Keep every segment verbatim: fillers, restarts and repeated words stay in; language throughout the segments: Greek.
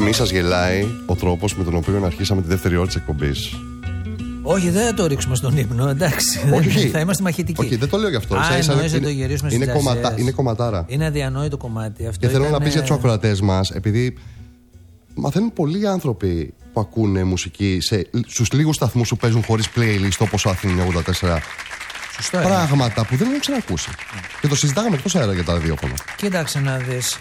Μη σας γελάει ο τρόπος με τον οποίο αρχίσαμε τη δεύτερη ώρα της εκπομπής? Όχι, δεν θα το ρίξουμε στον ύπνο, εντάξει. Όχι, θα είμαστε μαχητικοί. Όχι, δεν το λέω γι' αυτό. Α, ίσα, εννοείς, είναι, το γυρίσουμε είναι, στις κομματά, τζαζιές. είναι κομματάρα. Είναι αδιανόητο κομμάτι αυτό. Και θέλω ήταν... να πεις για τους ακροατές μας, επειδή μαθαίνουν πολλοί άνθρωποι που ακούνε μουσική σε, στους λίγους σταθμούς που παίζουν χωρίς playlist, όπως ο Αθήνα ογδόντα τέσσερα. Σωστό, πράγματα ε. που δεν έχουν ξανακούσει. Mm. Και το συζητάγαμε εκτός αέρα για τα ραδιόφωνα. Κοίταξε να δεις.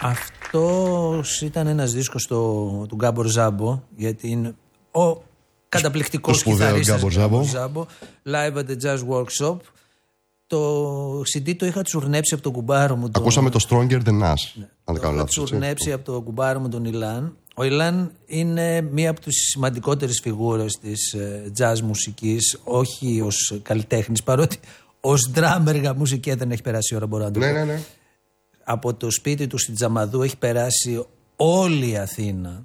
Αυτός ήταν ένας δίσκος του Γκάμπορ Ζάμπο, γιατί είναι ο καταπληκτικός κιθαρίστας Γκάμπορ Ζάμπο, live at the Jazz Workshop. Το σι ντι το είχα τσουρνέψει από τον κουμπάρο μου. Ακούσαμε το, το Stronger Than Us. Ναι. Αν δεν κάνω λάθος. Το είχα τσουρνέψει από τον κουμπάρο μου τον Ιλάν. Ο Ιλάν είναι μία από τις σημαντικότερες φιγούρες της ε, jazz μουσικής, όχι ως καλλιτέχνης, παρότι ως drummer για μουσική δεν έχει περάσει η ώρα, μπορώ να το πω. Ναι, ναι, ναι. Από το σπίτι του στην Τζαμαδού έχει περάσει όλη η Αθήνα.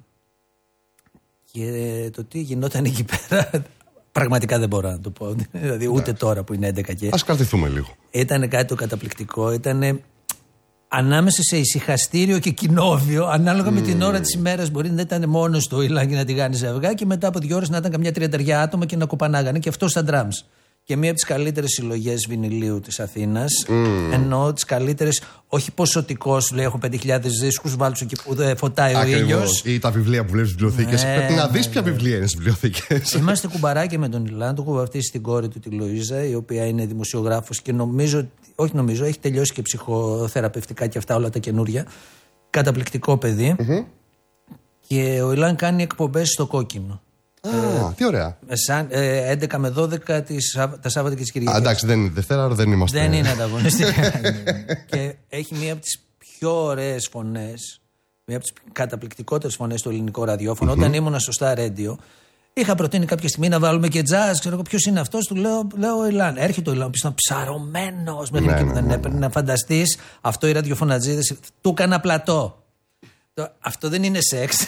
Και το τι γινόταν εκεί πέρα, πραγματικά δεν μπορώ να το πω. Δηλαδή, ούτε ναι. τώρα που είναι έντεκα και. Ας κρατηθούμε λίγο. Ήταν κάτι το καταπληκτικό. Ήταν ανάμεσα σε ησυχαστήριο και κοινόβιο, ανάλογα mm. με την ώρα της ημέρας. Μπορεί να ήταν μόνος του Ιλάν και να τη κάνει αυγά, και μετά από δύο ώρες να ήταν καμιά τριανταριά άτομα και να κοπανάγανε. Και αυτό στα drums. Και μία από τις καλύτερες συλλογές βινιλίου της Αθήνας. Mm. Εννοώ τις καλύτερες, όχι ποσοτικώς, λέει: έχω πέντε χιλιάδες δίσκους, βάλτε εκεί που δεν φωτάει ο ήλιος. Ή τα βιβλία που βλέπεις στις βιβλιοθήκες. Ε, Πρέπει να δεις ποια βιβλία είναι στις βιβλιοθήκες. Είμαστε κουμπαράκια με τον Ιλάν. Το έχω βαφτίσει στην κόρη του, τη Λοΐζα, η οποία είναι δημοσιογράφος και νομίζω, όχι νομίζω, έχει τελειώσει και ψυχοθεραπευτικά και αυτά όλα τα καινούρια. Καταπληκτικό παιδί. Mm-hmm. Και ο Ιλάν κάνει εκπομπές στο Κόκκινο. Α, ε, τι ωραία. Σαν, ε, έντεκα με δώδεκα τις, τα Σάββατα και τις Κυριακές. Α, εντάξει, δεν είναι Δευτέρα, άρα δεν είμαστε. Δεν είναι ανταγωνιστικά. Και έχει μία από τις πιο ωραίες φωνές, μία από τις καταπληκτικότερες φωνές στο ελληνικό ραδιόφωνο. Mm-hmm. Όταν ήμουν στο Star Radio, είχα προτείνει κάποια στιγμή να βάλουμε και jazz. Ξέρω εγώ ποιος είναι αυτός, του λέω, λέω ο Ιλάν. Έρχεται ο Ιλάν, που ήταν ψαρωμένος μέχρι ναι, και ναι, δεν ναι, έπαιρνε. Ναι. Να φανταστείς, αυτό οι ραδιοφωνατζίδες του έκανα πλατό. Αυτό δεν είναι σεξ.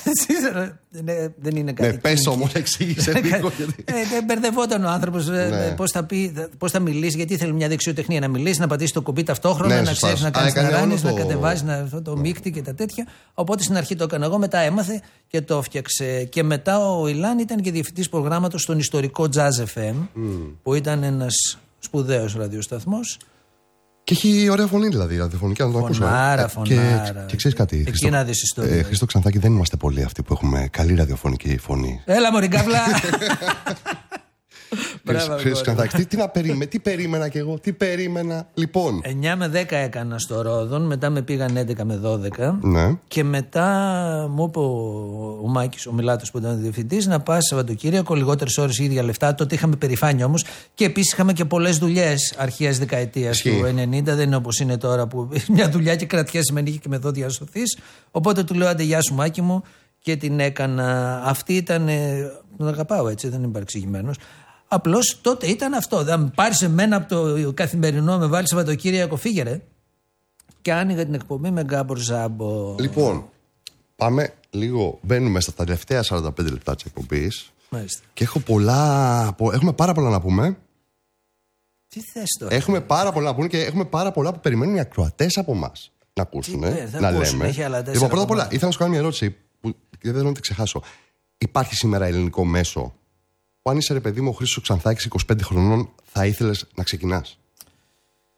Δεν είναι κάτι. Ναι, πες όμως, εξήγησε λίγο. Μπερδευόταν ο άνθρωπος πώς θα μιλήσει, γιατί ήθελε μια δεξιοτεχνία να μιλήσει, να πατήσει το κουμπί ταυτόχρονα, να ξέρει να κάνει να ράνεις, να κατεβάζει το μίκτη και τα τέτοια. Οπότε στην αρχή το έκανα εγώ, μετά έμαθε και το έφτιαξε. Και μετά ο Ιλάν ήταν και διευθυντής προγράμματος στον ιστορικό Jazz εφ εμ, που ήταν ένας σπουδαίος ραδιοσταθμός. Και έχει ωραία φωνή, δηλαδή, ραδιοφωνική, να το ακούσω. Φωνάρα, φωνάρα. Και, και ξέρεις κάτι. Εκεί Χριστό, να δεις ιστορία. Ε, Χρήστο Ξανθάκη, δεν είμαστε πολλοί αυτοί που έχουμε καλή ραδιοφωνική φωνή. Έλα, μωρή καύλα. Χρήστο Ξανθάκη, τι, τι, να περίμενα, τι περίμενα κι εγώ, τι περίμενα. Λοιπόν. εννιά με δέκα έκανα στο Ρόδον, μετά με πήγαν έντεκα με δώδεκα. Ναι. Και μετά μου είπε ο, ο Μάκης, ο Μιλάτος που ήταν διευθυντής, να πας Σαββατοκύριακο, λιγότερες ώρες, ίδια λεφτά. Τότε είχαμε περηφάνεια όμως. Και επίσης είχαμε και πολλές δουλειές αρχές δεκαετίας του ενενήντα. Δεν είναι όπως είναι τώρα που μια δουλειά και κρατιέσαι με νύχη και με δόντια σωθείς. Οπότε του λέω: άντε, γεια σου, Μάκη μου. Και την έκανα. Αυτή ήταν. Τον αγαπάω έτσι, δεν είμαι παρεξηγημένος. Απλώς τότε ήταν αυτό. Αν πάρεις εμένα από το καθημερινό, με βάλεις Σαββατοκύριακο, φύγερε. Και άνοιγα την εκπομπή με Γκάμπορ Ζάμπο. Λοιπόν, πάμε λίγο. Μπαίνουμε στα τελευταία σαράντα πέντε λεπτά της εκπομπής. Μάλιστα. Και έχω πολλά. Έχουμε πάρα πολλά να πούμε. Τι θες τώρα? Έχουμε πάρα πολλά να πούμε και έχουμε πάρα πολλά που περιμένουν οι ακροατές από εμάς να ακούσουν. Τι, να ακούσουν, λέμε. Λοιπόν, πρώτα απ' όλα, ήθελα να σου κάνω μια ερώτηση που δεν θέλω να την ξεχάσω. Υπάρχει σήμερα ελληνικό μέσο που, αν είσαι ρε παιδί μου ο Χρήστος Ξανθάκης είκοσι πέντε χρονών, θα ήθελες να ξεκινάς?